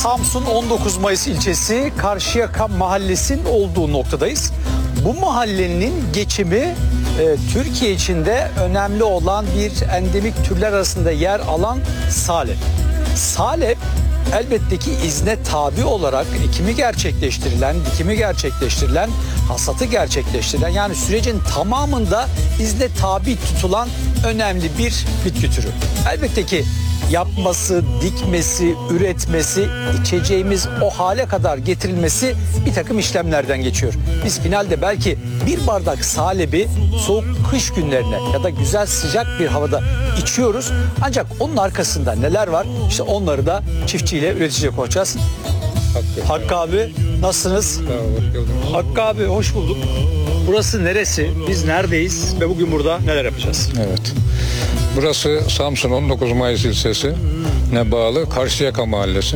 Samsun 19 Mayıs ilçesi Karşıyaka mahallesinin olduğu noktadayız. Bu mahallenin geçimi Türkiye içinde önemli olan bir endemik türler arasında yer alan salep. Salep elbette ki izne tabi olarak ekimi gerçekleştirilen, dikimi gerçekleştirilen, hasatı gerçekleştirilen, yani sürecin tamamında izne tabi tutulan önemli bir bitki türü. Elbette ki yapması, dikmesi, üretmesi, içeceğimiz o hale kadar getirilmesi bir takım işlemlerden geçiyor. Biz finalde belki bir bardak salebi soğuk kış günlerine ya da güzel sıcak bir havada içiyoruz. Ancak onun arkasında neler var? İşte onları da çiftçiyle, üreticiyle konuşacağız. Hakkı abi nasılsınız? Hakkı abi hoş bulduk. Burası neresi? Biz neredeyiz ve bugün burada neler yapacağız? Evet. Burası Samsun 19 Mayıs ilçesine bağlı Karşıyaka mahallesi.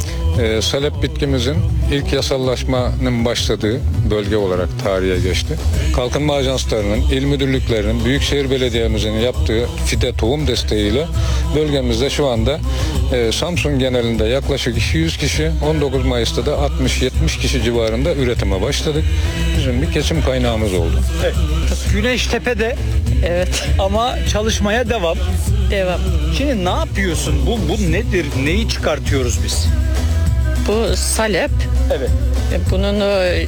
Salep bitkimizin ilk yasallaşmanın başladığı bölge olarak tarihe geçti. Kalkınma ajanslarının, il müdürlüklerinin, Büyükşehir Belediye'mizin yaptığı fide tohum desteğiyle bölgemizde şu anda Samsun genelinde yaklaşık 200 kişi, 19 Mayıs'ta da 60-70 kişi civarında üretime başladık. Bizim bir geçim kaynağımız oldu. Evet. Güneş tepede. Evet, Ama çalışmaya devam. devam. Şimdi ne yapıyorsun? Bu nedir? Neyi çıkartıyoruz biz? Bu salep. Evet. Bunun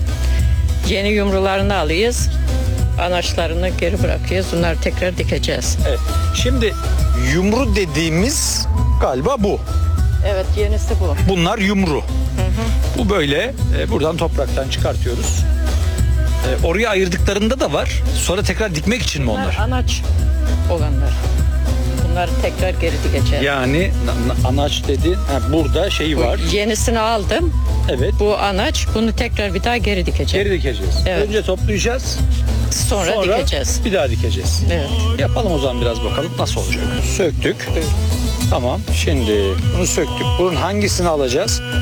yeni yumrularını alıyoruz. Anaçlarını geri bırakıyoruz. Bunları tekrar dikeceğiz. Evet. Şimdi yumru dediğimiz galiba bu. Evet, yenisi bu. Bunlar yumru. Bu böyle buradan topraktan çıkartıyoruz. Oraya ayırdıklarında da var. Sonra tekrar dikmek için mi onlar? Anaç olanlar. Bunları tekrar geri dikeceğiz. Yani anaç dedi. Burada şeyi var. Yenisini aldım. Evet. Bu anaç. Bunu tekrar bir daha geri dikeceğim. Geri dikeceğiz. Evet. Önce toplayacağız. Sonra dikeceğiz. Bir daha dikeceğiz. Evet. Yapalım o zaman biraz bakalım nasıl olacak. Söktük. Tamam. Şimdi bunu söktük. Bunun hangisini alacağız?